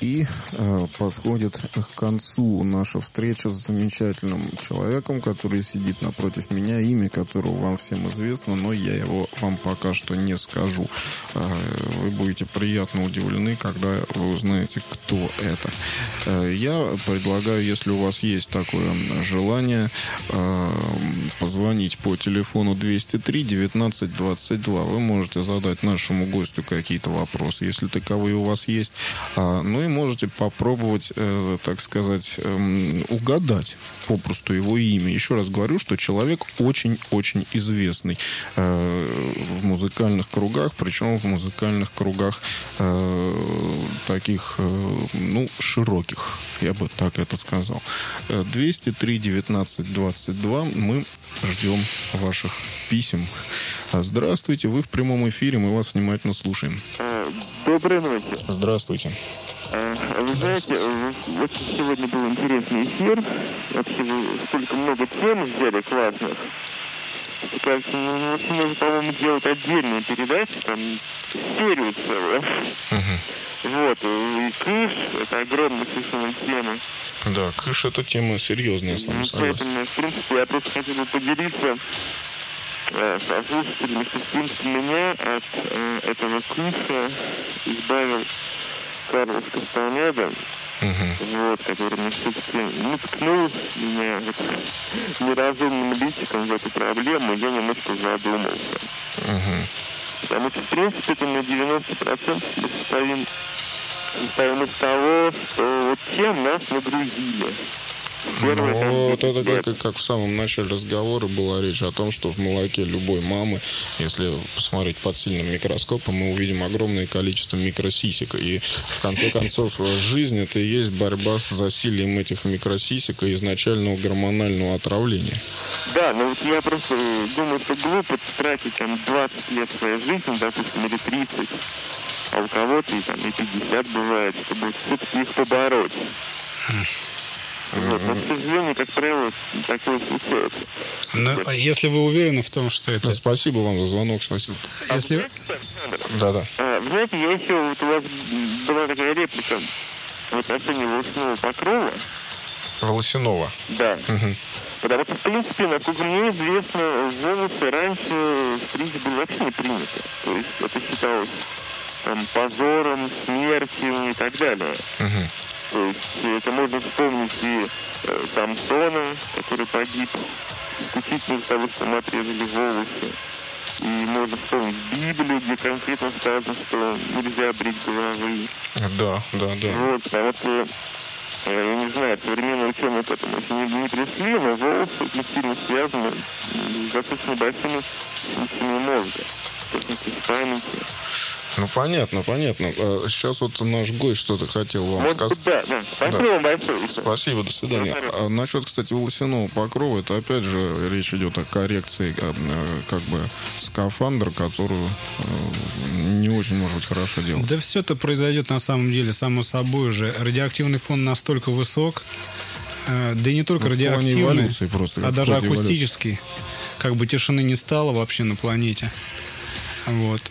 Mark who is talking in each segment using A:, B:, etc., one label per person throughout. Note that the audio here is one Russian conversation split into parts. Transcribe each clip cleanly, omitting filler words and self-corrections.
A: И подходит к концу наша встреча с замечательным человеком, который сидит напротив меня, имя которого вам всем известно, но я его вам пока что не скажу. Вы будете приятно удивлены, когда вы узнаете, кто это. Я предлагаю, если у вас есть такое желание, позвонить по телефону 203 19 22. Вы можете задать нашему гостю какие-то вопросы, если таковые у вас есть. Ну и можете попробовать, так сказать, угадать попросту его имя. Еще раз говорю, что человек очень-очень известный в музыкальных кругах, причем в музыкальных кругах таких, ну, широких, я бы так это сказал. 203 19 22. Мы ждем ваших писем. Здравствуйте, вы в прямом эфире, мы вас внимательно слушаем.
B: Доброй ночи.
A: Здравствуйте.
B: Вы знаете, вот сегодня был интересный эфир. Вообще вы столько много тем взяли классных. Кажется, нужно, по-моему, делать отдельную передачу, там, серию целую. Вот, и Кыш, это огромная совершенно тема.
A: Да, Кыш — это тема серьезная, сам согласен.
B: Поэтому, в принципе, я просто хотел бы поделиться со слушателями, что, в принципе, меня от этого Кыша избавил Карлос Кастанеда, вот, который мне все-таки ткнул меня вот, неразумным личиком в эту проблему, и я немножко задумался. Потому что, в принципе, это на 90% состоим из того, что вот тем нас нагрузили.
A: Вот это как в самом начале разговора была речь о том, что в молоке любой мамы, если посмотреть под сильным микроскопом, мы увидим огромное количество микросисек. И в конце концов жизнь — это и есть борьба с засилием этих микросисек и изначального гормонального отравления.
B: Да, но вот я просто думаю, что глупо тратить там 20 лет своей жизни, допустим, или 30, а у кого-то и, там, и 50 бывает, чтобы все-таки их побороть. Вот, но, к сожалению, как правило, такое случается.
C: Но если вы уверены в том, что это...
A: Да, спасибо вам за звонок, спасибо.
C: Если...
A: Да.
B: Вы знаете, я еще, вот у вас была такая реплика в отношении волосяного покрова.
A: Волосяного?
B: Да. Потому что, в принципе, насколько мне известно, волосы раньше стричь было вообще не принято. То есть это считалось там позором, смертью и так далее. То есть это можно вспомнить и Самсона, который погиб исключительно из-за того, что ему отрезали волосы. И можно вспомнить Библию, где конкретно сказано, что нельзя брить головы.
A: Да.
B: Вот, потому что, я не знаю, современные ученые к этому еще не пришли, но волосы очень сильно связаны с достаточно большими функциями мозга, в частности, с памятью.
A: Ну, понятно. Сейчас вот наш гость что-то хотел вам сказать.
B: Да. Спасибо вам большое.
A: Спасибо, до свидания. Насчет, кстати, волосяного покрова, это опять же речь идет о коррекции как бы скафандра, которую не очень, может быть, хорошо делать.
C: Да все это произойдет на самом деле само собой уже. Радиоактивный фон настолько высок, да и не только радиоактивный, просто, а даже акустический. Как бы тишины не стало вообще на планете. Вот.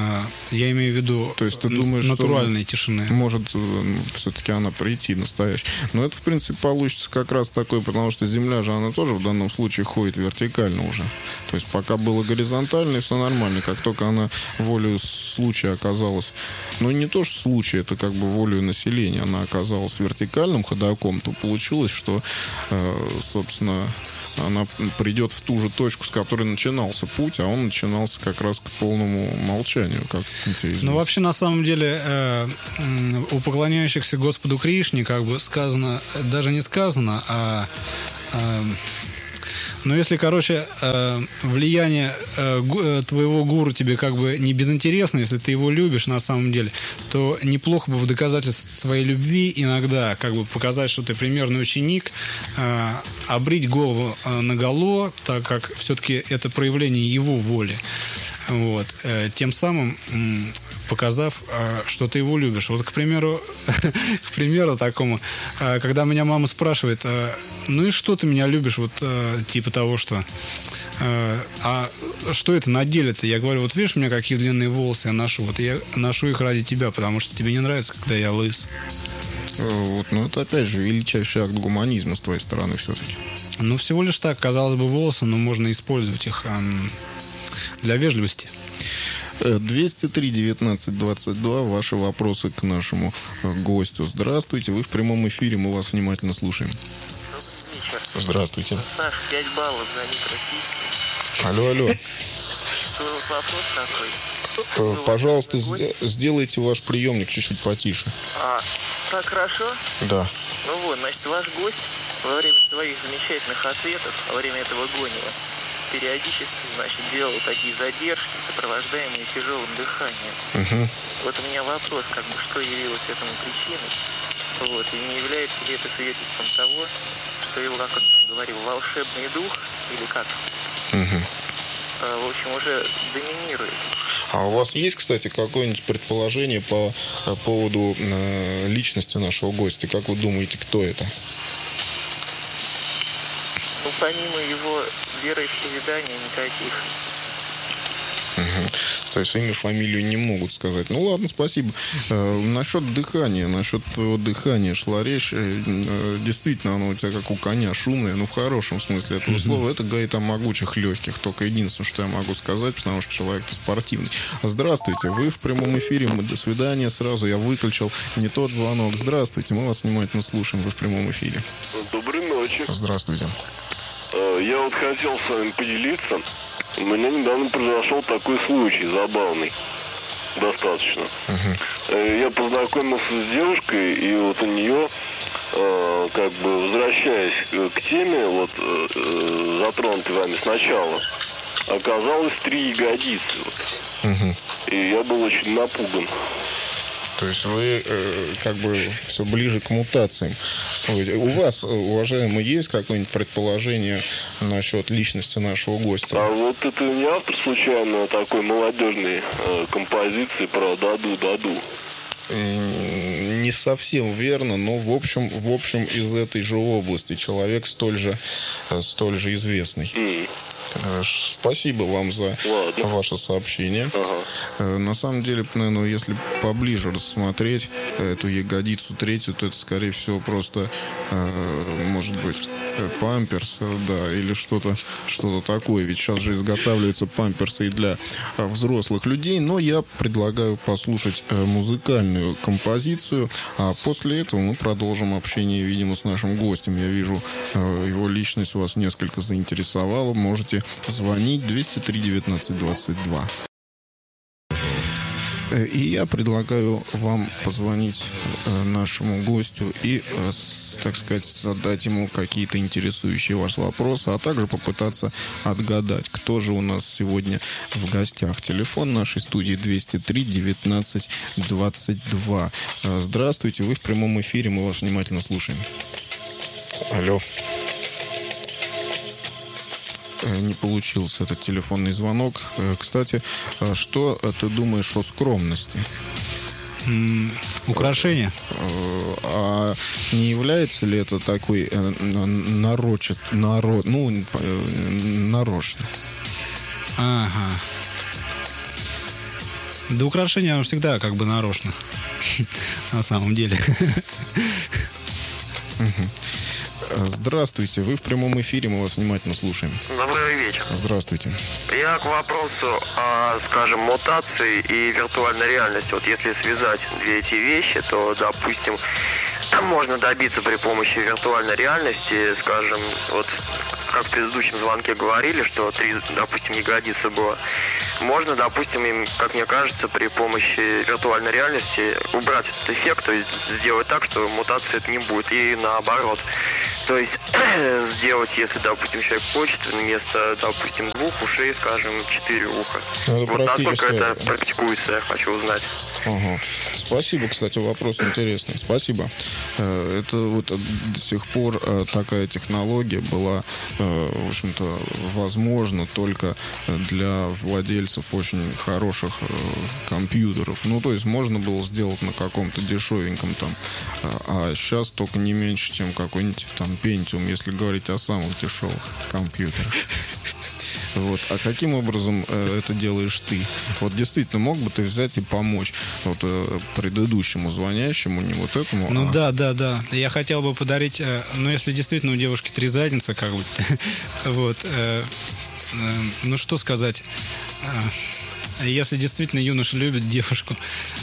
C: Я имею в виду,
A: то есть ты думаешь,
C: натуральной
A: что
C: тишины.
A: Может все-таки она прийти настоящая. Но это, в принципе, получится как раз такой, потому что Земля же, она тоже в данном случае ходит вертикально уже. То есть пока было горизонтально, и все нормально. Как только она волею случая оказалась, ну не то что случай, это как бы волею населения, она оказалась вертикальным ходоком, то получилось, что, собственно, она придет в ту же точку, с которой начинался путь, а он начинался как раз к полному молчанию, как интересно.
C: Ну, вообще, на самом деле, у поклоняющихся Господу Кришне, как бы сказано, даже не сказано, но если, короче, влияние твоего гуру тебе как бы не безинтересно, если ты его любишь на самом деле, то неплохо бы в доказательство своей любви иногда как бы показать, что ты примерный ученик, обрить голову наголо, так как все-таки это проявление его воли. Вот. Тем самым показав, что ты его любишь. Вот, к примеру такому, когда меня мама спрашивает, ну и что ты меня любишь, вот типа того, что а что это на деле-то? Я говорю, вот видишь, у меня какие длинные волосы я ношу, вот я ношу их ради тебя, потому что тебе не нравится, когда я лыс.
A: Вот, но это, опять же, величайший акт гуманизма с твоей стороны все-таки.
C: Ну, всего лишь так, казалось бы, волосы, но можно использовать их для вежливости.
A: 203-19-22. Ваши вопросы к нашему гостю. Здравствуйте, вы в прямом эфире, мы вас внимательно слушаем. Здравствуйте.
B: Саш, 5 баллов за ник российский.
A: Алло.
B: Вопрос такой.
A: Пожалуйста, сделайте ваш приемник чуть-чуть потише.
B: Так хорошо?
A: Да.
B: Ну вот, значит, ваш гость во время своих замечательных ответов, во время этого гония, периодически, значит, делал такие задержки, сопровождаемые тяжелым дыханием.
A: Угу.
B: Вот у меня вопрос, как бы, что явилось этому причиной, вот, и не является ли это свидетельством того, что его, как он говорил, волшебный дух, или как,
A: Угу.
B: в общем, уже доминирует.
A: А у вас есть, кстати, какое-нибудь предположение по поводу личности нашего гостя? Как вы думаете, кто это?
B: Ну, помимо его вероисповедания, никаких.
A: Угу. То есть имя, фамилию не могут сказать. Ну ладно, спасибо. Насчет дыхания, насчет твоего дыхания шла речь. Действительно, оно у тебя как у коня шумное, ну в хорошем смысле этого слова. Это говорит о могучих легких. Только единственное, что я могу сказать, потому что человек-то спортивный. Здравствуйте, вы в прямом эфире. До свидания сразу. Я выключил не тот звонок. Здравствуйте, мы вас внимательно слушаем. Вы в прямом эфире.
D: Доброй ночи.
A: Здравствуйте.
D: Я вот хотел с вами поделиться. У меня недавно произошел такой случай забавный. Достаточно. Я познакомился с девушкой, и вот у нее, как бы возвращаясь к теме, вот затронутой вами сначала, оказалось 3 ягодицы. Вот. И я был очень напуган.
A: То есть вы как бы все ближе к мутациям. У вас, уважаемый, есть какое-нибудь предположение насчет личности нашего гостя?
D: А вот это не автор случайно такой молодежной композиции про «Даду».
A: Не совсем верно, но в общем из этой же области. Человек столь же известный. Спасибо вам за ваше сообщение. На самом деле, наверное, если поближе рассмотреть эту ягодицу третью, то это, скорее всего, просто может быть памперс, да, или что-то такое. Ведь сейчас же изготавливаются памперсы и для взрослых людей. Но я предлагаю послушать музыкальную композицию, а после этого мы продолжим общение, видимо, с нашим гостем. Я вижу, его личность вас несколько заинтересовала. Можете звонить 203-19-22. И я предлагаю вам позвонить нашему гостю и, так сказать, задать ему какие-то интересующие вас вопросы, а также попытаться отгадать, кто же у нас сегодня в гостях. Телефон нашей студии 203-19-22. Здравствуйте, вы в прямом эфире, мы вас внимательно слушаем. Алло. Не получился этот телефонный звонок. Кстати, что ты думаешь о скромности?
C: Украшение.
A: А не является ли это такой нарочно?
C: Ага. Да украшение, оно всегда как бы нарочно. На самом деле.
A: Здравствуйте, вы в прямом эфире, мы вас внимательно слушаем.
B: Добрый вечер.
A: Здравствуйте.
B: Я к вопросу о, скажем, мутации и виртуальной реальности. Вот если связать две эти вещи, то, допустим, можно добиться при помощи виртуальной реальности, скажем, вот как в предыдущем звонке говорили, что 3, допустим, ягодицы было. Можно, допустим, им, как мне кажется, при помощи виртуальной реальности убрать этот эффект, то есть сделать так, что мутации это не будет, и наоборот. То есть сделать, если, допустим, человек хочет, вместо, допустим, 2 ушей, скажем, 4 уха. Вот насколько это практикуется, я хочу узнать.
A: Ага. Спасибо, кстати, вопрос интересный. Спасибо. Это вот до сих пор такая технология была, в общем-то, возможна только для владельцев очень хороших компьютеров. Ну, то есть можно было сделать на каком-то дешевеньком там, а сейчас только не меньше, чем какой-нибудь там Pentium, если говорить о самых дешевых компьютерах. Вот. А каким образом это делаешь ты? Вот действительно, мог бы ты взять и помочь вот, предыдущему звонящему, не вот этому?
C: Ну да. Я хотел бы подарить, ну если действительно у девушки 3 задницы, как бы, вот, ну что сказать, если действительно юноша любит девушку,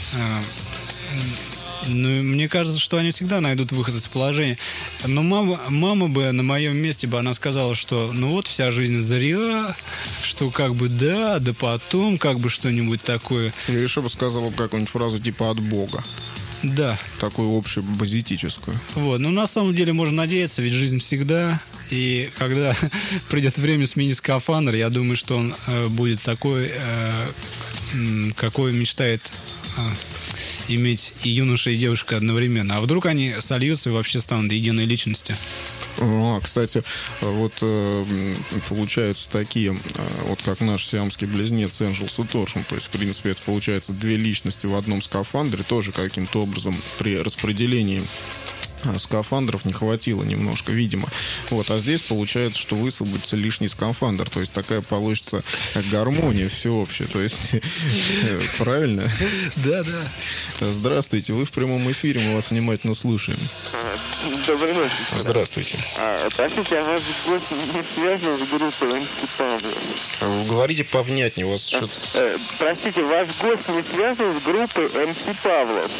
C: ну, мне кажется, что они всегда найдут выход из положения. Но мама бы на моем месте бы она сказала, что ну вот вся жизнь зря, что как бы да потом как бы что-нибудь такое.
A: Или еще бы сказала какую-нибудь фразу типа «от Бога».
C: Да.
A: Такую общебазитическую.
C: Вот. Но на самом деле можно надеяться, ведь жизнь всегда. И когда придет время сменить скафандр, я думаю, что он будет такой, какой мечтает иметь и юноша, и девушка одновременно. А вдруг они сольются и вообще станут единой личностью?
A: Кстати, вот получаются такие, вот как наш сиамский близнец Энджелс и Торшем. То есть, в принципе, это получается 2 личности в одном скафандре. Тоже каким-то образом при распределении скафандров не хватило немножко, видимо. Вот, а здесь получается, что высвободится лишний скафандр. То есть такая получится гармония всеобщая. То есть, правильно?
C: Да.
A: Здравствуйте, вы в прямом эфире, мы вас внимательно слушаем.
B: Доброй ночи.
A: Здравствуйте.
B: Простите, а ваш гость не связан с группой МС Павлов?
A: Вы говорите повнятнее, у вас что-то...
B: Простите, ваш гость не связан с группой МС Павлов?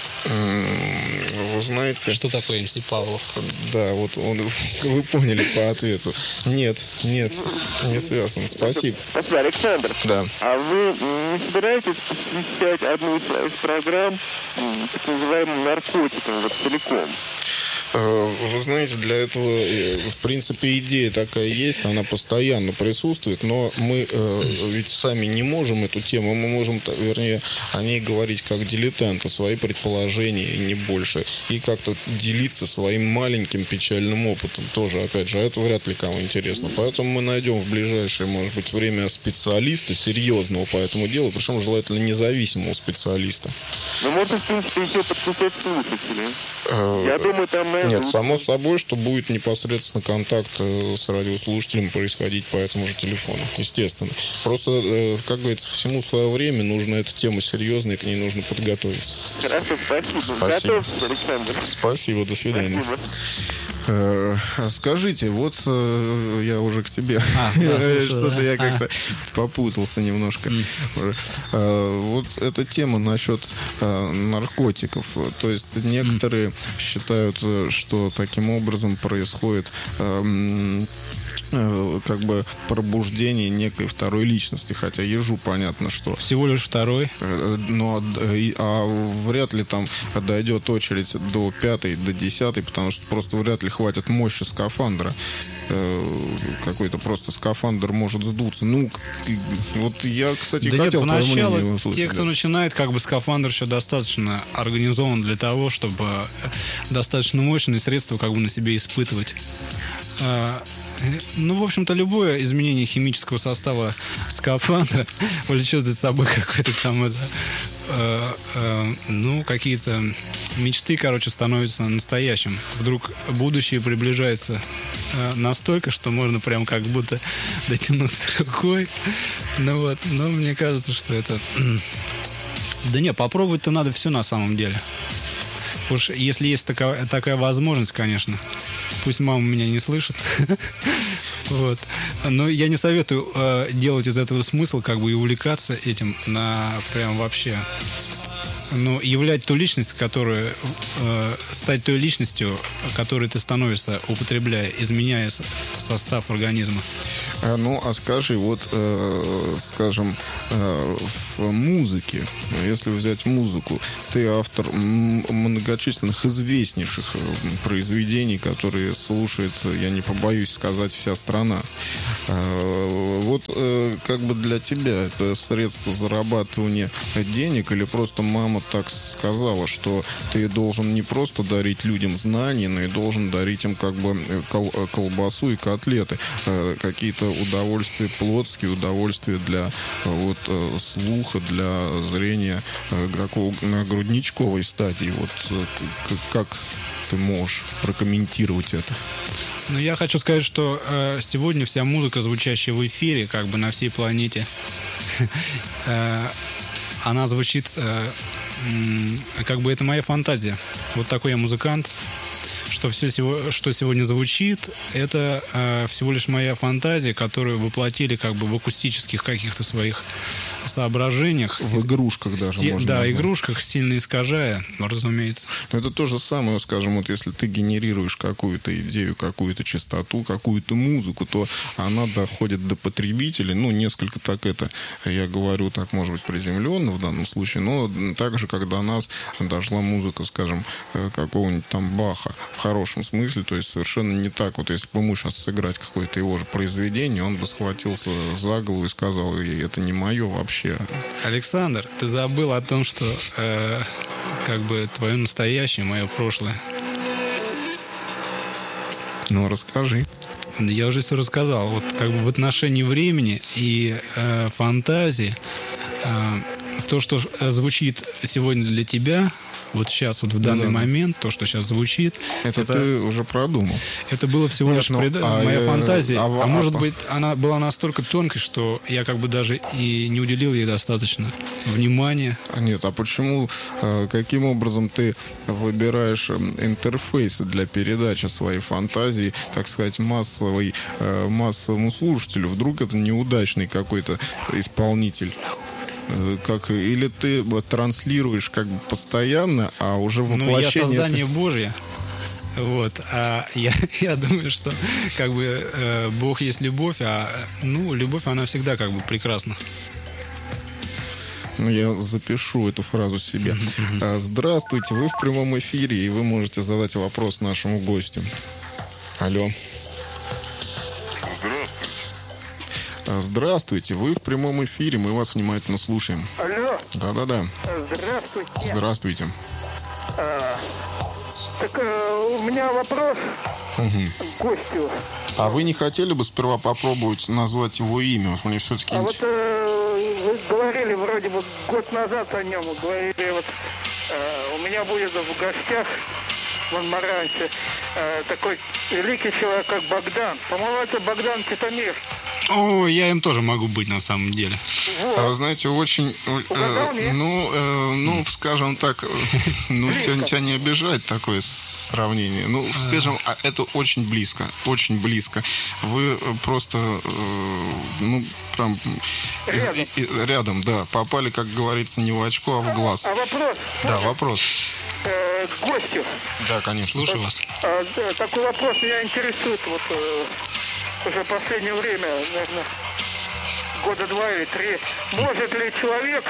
A: Вы знаете...
C: Что такое МС Павлов?
A: Да, вот вы поняли по ответу. Нет, не связан. Спасибо.
B: Спасибо, Александр.
A: Да.
B: А вы не собираетесь посвящать одну из программ так называемым наркотикам вот целиком?
A: Вы знаете, для этого, в принципе, идея такая есть, она постоянно присутствует, но мы ведь сами не можем эту тему, мы можем, вернее, о ней говорить как дилетанты, свои предположения и не больше, и как-то делиться своим маленьким печальным опытом тоже, опять же, это вряд ли кому интересно. Поэтому мы найдем в ближайшее, может быть, время специалиста, серьезного по этому делу, причем желательно независимого специалиста.
B: Ну, можно, в принципе, еще подключать слушателей. Я думаю, там...
A: Нет, само собой, что будет непосредственно контакт с радиослушателем происходить по этому же телефону, естественно. Просто, как говорится, всему свое время, нужно эта тема серьезная, и к ней нужно подготовиться.
B: Хорошо, спасибо. Готовьтесь, Александр.
A: Спасибо, до свидания.
B: Спасибо.
A: Скажите, вот я уже к тебе. Что-то я как-то попутался немножко. Вот эта тема насчет наркотиков. То есть некоторые считают, что таким образом происходит как бы пробуждение некой второй личности, хотя ежу понятно, что...
C: Всего лишь второй.
A: Но вряд ли там дойдет очередь до 5-й, до 10-й, потому что просто вряд ли хватит мощи скафандра. Какой-то просто скафандр может сдуться. Ну, вот я, кстати,
C: да
A: хотел твое мнение
C: поначалу
A: услышать.
C: те, кто начинает, как бы скафандр еще достаточно организован для того, чтобы достаточно мощные средства как бы на себе испытывать. Ну, в общем-то, любое изменение химического состава скафандра влечет за собой какой-то там ну, какие-то мечты, короче, становятся настоящим. Вдруг будущее приближается настолько, что можно прям как будто дотянуться рукой. Ну вот, но мне кажется, что это... Да не, попробовать-то надо все на самом деле. Уж если есть такая возможность, конечно. Пусть мама меня не слышит. Вот. Но я не советую делать из этого смысл, как бы и увлекаться этим на прям вообще. Но являть ту личность, которую стать той личностью, которой ты становишься, употребляя, изменяя состав организма.
A: Ну, а скажи, вот, скажем, в музыке, если взять музыку, ты автор многочисленных известнейших произведений, которые слушает, я не побоюсь сказать, вся страна. Вот, как бы для тебя это средство зарабатывания денег или просто мама так сказала, что ты должен не просто дарить людям знания, но и должен дарить им как бы колбасу и котлеты, какие-то удовольствия плотские, удовольствия для вот слуха, для зрения какого на грудничковой стадии. Вот как ты можешь прокомментировать это?
C: Ну, я хочу сказать, что сегодня вся музыка, звучащая в эфире, как бы на всей планете, она звучит, как бы это моя фантазия. Вот такой я музыкант, что все, что сегодня звучит, это всего лишь моя фантазия, которую воплотили как бы в акустических каких-то своих соображениях.
A: В игрушках даже можно
C: Да,
A: назвать.
C: игрушках, сильно искажая, разумеется.
A: Но это то же самое, скажем, вот если ты генерируешь какую-то идею, какую-то частоту, какую-то музыку, то она доходит до потребителей, ну, несколько так это, я говорю так, может быть, приземленно в данном случае, но также, как до нас дошла музыка, скажем, какого-нибудь там Баха, в хорошем смысле, то есть совершенно не так, вот если бы мы сейчас сыграть какое-то его же произведение, он бы схватился за голову и сказал, это не мое вообще.
C: Александр, ты забыл о том, что как бы твое настоящее, мое прошлое.
A: Ну, расскажи.
C: Я уже все рассказал. Вот как бы в отношении времени и фантазии, то, что звучит сегодня для тебя, вот сейчас, вот в данный момент, то, что сейчас звучит...
A: Это ты уже продумал.
C: Это было всего лишь моя фантазия.
A: А
C: может быть, она была настолько тонкой, что я как бы даже и не уделил ей достаточно внимания.
A: Нет, а почему, каким образом ты выбираешь интерфейсы для передачи своей фантазии, так сказать, массовому слушателю? Вдруг это неудачный какой-то исполнитель? Или ты транслируешь как бы постоянно, а уже воплощение...
C: Ну, я создание Божье. Вот. А я думаю, что как бы Бог есть любовь, а любовь, она всегда как бы прекрасна.
A: Ну, я запишу эту фразу себе. Здравствуйте, вы в прямом эфире, и вы можете задать вопрос нашему гостю. Алло. Здравствуйте, вы в прямом эфире, мы вас внимательно слушаем.
E: Алло.
A: Да-да-да.
E: Здравствуйте.
A: Здравствуйте.
E: Так у меня вопрос к гостю.
A: А вы не хотели бы сперва попробовать назвать его имя? Вот мне все-таки...
E: А вот вы говорили вроде бы год назад о нем, говорили вот у меня будет в гостях в Монмарансе такой великий человек, как Богдан. По-моему, это Богдан Титамир.
C: О, я им тоже могу быть на самом деле.
A: А вы знаете, очень... скажем так, тебя не обижать такое сравнение. Ну, скажем, это очень близко. Очень близко. Вы просто, прям... Рядом, да. Попали, как говорится, не в очко, а в глаз.
E: А вопрос?
A: Да, вопрос.
E: К гостю.
A: Да, конечно.
C: Слушаю вас.
E: Такой вопрос меня интересует вот уже в последнее время, наверное, года 2 или 3. Может ли человек,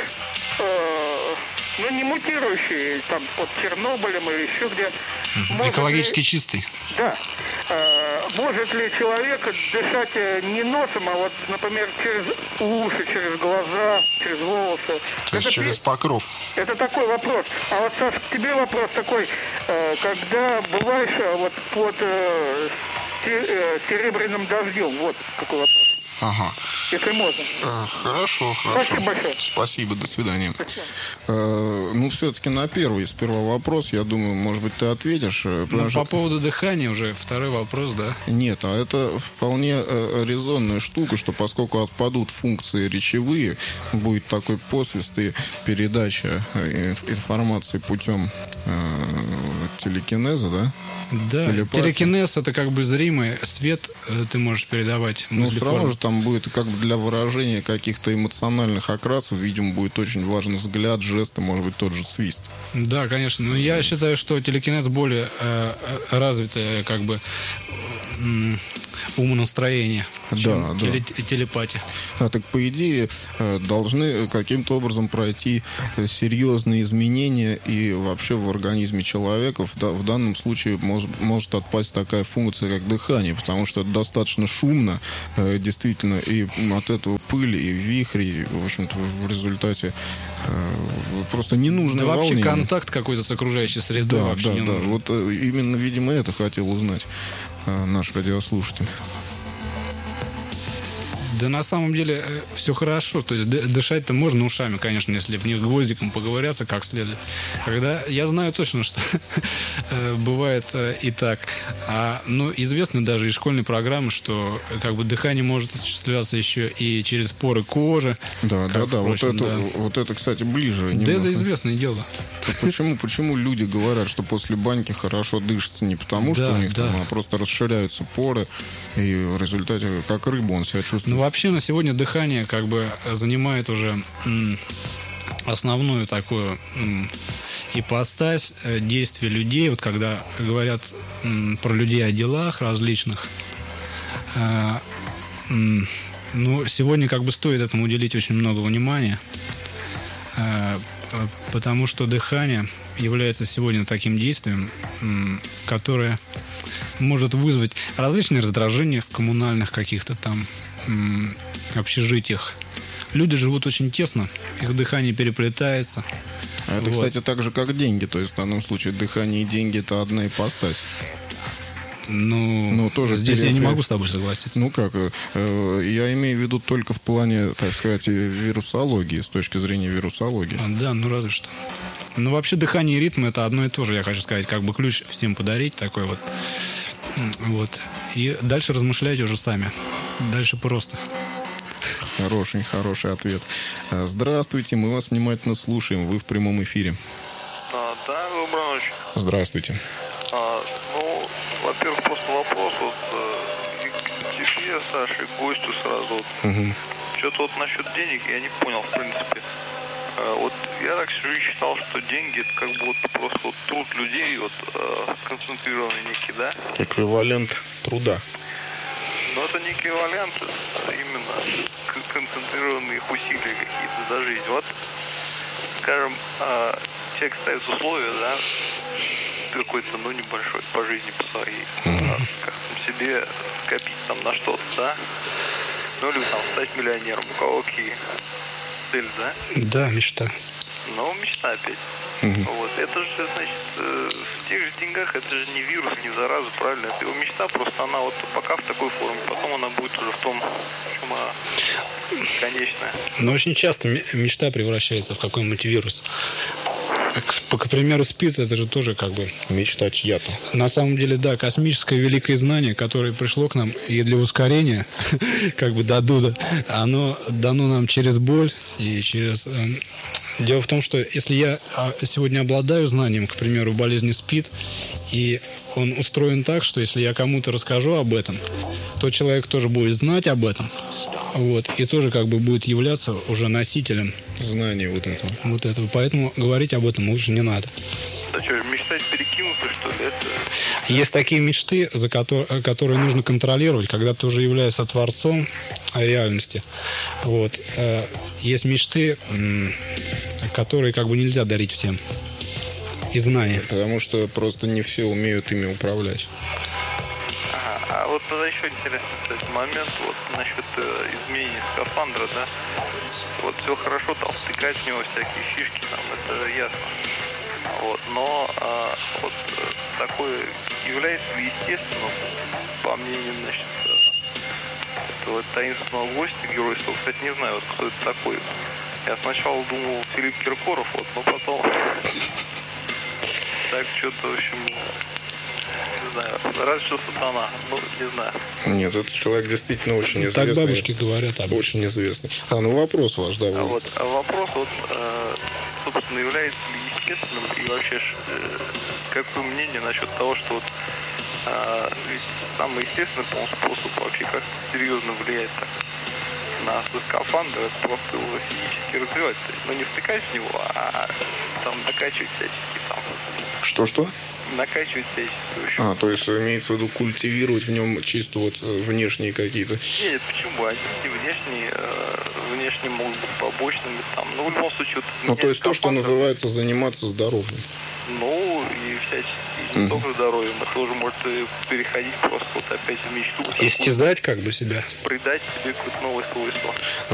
E: не мутирующий там под Чернобылем или еще где...
C: Экологически чистый.
E: Да. Может ли человек дышать не носом, а вот, например, через уши, через глаза, через волосы?
A: То есть через покров.
E: Это такой вопрос. А вот, Саш, к тебе вопрос такой. Когда бываешь вот под серебряным дождем, вот какой вопрос.
A: Ага.
E: Если можно.
A: Хорошо.
E: Спасибо большое.
A: Спасибо, до свидания. Все-таки на первый вопрос, я думаю, может быть, ты ответишь.
C: По поводу дыхания уже второй вопрос, да?
A: Нет, а это вполне резонная штука, что поскольку отпадут функции речевые, будет такой посвист и передача информации путем телекинеза, да?
C: Да,
A: телепатия.
C: Телекинез — это как бы зримый свет, ты можешь передавать.
A: Ну, все равно же там будет как бы для выражения каких-то эмоциональных окрасов, видимо, будет очень важен взгляд, жесты, может быть, тот же свист.
C: Да, конечно. Но я считаю, что телекинез более развитое как бы умонастроение, чем телепатия.
A: Так, по идее, должны каким-то образом пройти серьезные изменения и вообще в организме человека. В данном случае может отпасть такая функция, как дыхание, потому что это достаточно шумно, действительно, и от этого пыли, и вихри, в общем-то, в результате просто ненужное волнение.
C: Вообще контакт какой-то с окружающей средой вообще не нужен.
A: Вот именно, видимо, это хотел узнать наш радиослушатель.
C: Да на самом деле все хорошо. То есть дышать-то можно ушами, конечно, если в них гвоздиком поговорятся как следует. Когда я знаю точно, что бывает и так. Но известно даже из школьной программы, что как бы дыхание может осуществляться еще и через поры кожи.
A: Да. Вот это, кстати, ближе.
C: Да, это известное дело.
A: Почему люди говорят, что после баньки хорошо дышится? Не потому, что у них там, а просто расширяются поры, и в результате, как рыба, он себя чувствует.
C: Ну, вообще, на сегодня дыхание как бы занимает уже основную такую ипостась действия людей. Вот когда говорят про людей о делах различных, ну, сегодня как бы стоит этому уделить очень много внимания, потому что дыхание является сегодня таким действием, которое может вызвать различные раздражения в коммунальных каких-то там общежитиях. Люди живут очень тесно, их дыхание переплетается.
A: А это, кстати, так же, как деньги. То есть в данном случае дыхание и деньги – это одна ипостась.
C: Ну, тоже здесь я не могу с тобой согласиться.
A: Ну как, я имею в виду только в плане, так сказать, вирусологии, с точки зрения вирусологии.
C: Да, ну разве что. Ну вообще дыхание и ритм — это одно и то же, я хочу сказать, как бы ключ всем подарить такой вот. Вот. И дальше размышляйте уже сами. Дальше просто.
A: Хороший ответ. Здравствуйте, мы вас внимательно слушаем, вы в прямом эфире.
F: Да, доброй ночи.
A: Здравствуйте.
F: Ну, во-первых, просто вопрос вот к тебе, Саше, к гостю сразу.
A: Угу.
F: Что-то вот насчет денег я не понял, в принципе. Вот я так всю жизнь считал, что деньги — это как бы вот просто вот труд людей, вот концентрированный некий, да?
A: Эквивалент труда.
F: Но это не эквивалент, это именно концентрированные их усилия какие-то за жизнь. Вот, скажем, человек ставит условия, да, какой-то, ну, небольшой по жизни, по своей, как там себе скопить там на что-то, да, ну, или там стать миллионером, у кого какие цели, да?
C: Да, мечта.
F: Ну, мечта опять. Вот, это же, значит, в тех же деньгах, это же не вирус, не зараза, правильно? Это его мечта, просто она вот пока в такой форме, потом она будет уже в том, в чем она конечная.
C: Но очень часто мечта превращается в какой-нибудь вирус. К примеру, СПИД — это же тоже как бы
A: мечта чья-то.
C: На самом деле, да, космическое великое знание, которое пришло к нам и для ускорения, как бы до Дуда, оно дано нам через боль и через... Дело в том, что если я сегодня обладаю знанием, к примеру, болезни СПИД, и он устроен так, что если я кому-то расскажу об этом, то человек тоже будет знать об этом, вот, и тоже как бы будет являться уже носителем
A: знания вот этого.
C: Вот этого. Поэтому говорить об этом лучше не надо.
F: А что, мечтать перекинуться, что ли? Это...
C: Есть такие мечты, которые нужно контролировать, когда ты уже являешься творцом реальности. Вот. Есть мечты, которые как бы нельзя дарить всем. И знания.
A: Потому что просто не все умеют ими управлять.
F: Ага. А вот тогда еще интересный, кстати, момент вот насчет изменения скафандра, да? Вот все хорошо, там втыкать в него всякие фишки, там, это ясно. Вот, но вот такое является ли естественным, по мнению, значит, этого таинственного гостя, геройства. Кстати, не знаю, вот кто это такой. Я сначала думал Филипп Киркоров, вот, но потом так что-то, в общем, не знаю, разве что сатана, ну, не знаю.
A: Нет, этот человек действительно очень известный.
C: Так бабушки говорят об этом.
A: Очень известный. Ну вопрос ваш, да.
F: Вопрос, вот, собственно, является ли естественным и вообще, какое мнение насчет того, что вот самый естественный, по-моему, способ вообще как-то серьезно влияет так на скафандр, это просто его физически развивать. То есть, ну, не втыкать в него, а там накачивать всячески там.
A: Что?
F: Накачивать всячески.
A: То есть имеется в виду культивировать в нем чисто вот внешние какие-то?
F: Нет, почему? Они внешние могут быть побочными там. Ну, в любом случае...
A: то есть то, что называется заниматься здоровьем.
F: Ну, и всячески, не только здоровьем, это тоже может переходить просто вот опять в мечту.
C: Истязать как бы себя.
F: Придать себе какое-то новое свойство.